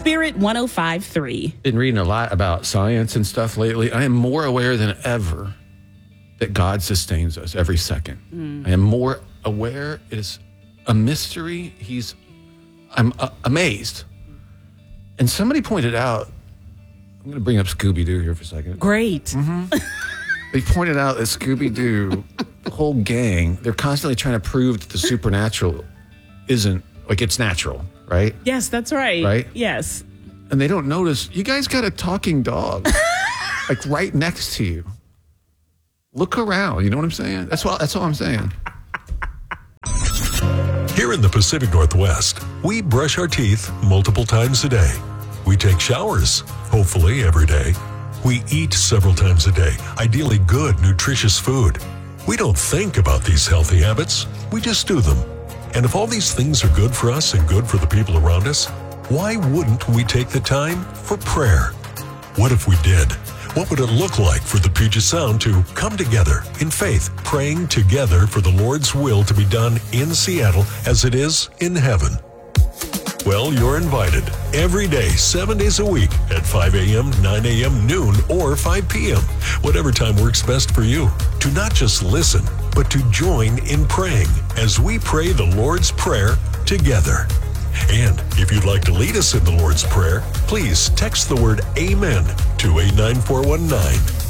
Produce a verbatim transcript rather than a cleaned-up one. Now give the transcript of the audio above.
Spirit one oh five point three. Been reading a lot about science and stuff lately. I am more aware than ever that God sustains us every second. Mm. I am more aware. It is a mystery. He's, I'm uh, amazed. And somebody pointed out, I'm going to bring up Scooby-Doo here for a second. Great. Mm-hmm. They pointed out that Scooby-Doo, the whole gang, they're constantly trying to prove that the supernatural isn't, like, it's natural, right? Yes, that's right. Right? Yes. And they don't notice, you guys got a talking dog, like, right next to you. Look around, you know what I'm saying? That's what, that's all I'm saying. Here in the Pacific Northwest, we brush our teeth multiple times a day. We take showers, hopefully every day. We eat several times a day, ideally good, nutritious food. We don't think about these healthy habits, we just do them. And if all these things are good for us and good for the people around us, why wouldn't we take the time for prayer? What if we did? What would it look like for the Puget Sound to come together in faith, praying together for the Lord's will to be done in Seattle as it is in heaven? Well, you're invited every day, seven days a week at five a.m., nine a.m., noon, or five p.m., whatever time works best for you, to not just listen, but to join in praying as we pray the Lord's Prayer together. And if you'd like to lead us in the Lord's Prayer, please text the word Amen to eight nine four one nine.